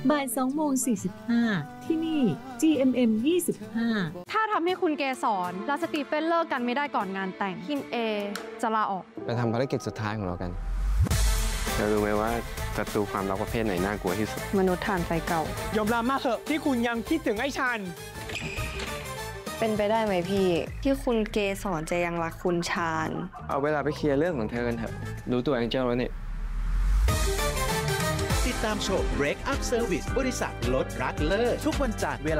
บ่าย2:45 ที่นี่ GMM 25 ถ้าทำให้คุณเกสรและสตีเฟนเลิกกันไม่ได้ก่อนงานแต่งคินเอจะลาออกเราทำภารกิจสุดท้ายของเรากันเธอรู้ไหมว่าศัตรูความรักประเภทไหนน่ากลัวที่สุดมนุษย์ถ่านไฟเก่ายอมรับมากเถอะที่คุณยังคิดถึงไอ้ชันเป็นไปได้ไหมพี่ที่คุณเกสรจะยังรักคุณชาญเอาเวลาไปเคลียร์เรื่องของเธอกันเถอะรู้ตัวแองเจิลแล้วนี่ติดตามชม Break Up Service บริษัทลดรักเลิกทุกวันจันทร์เวลา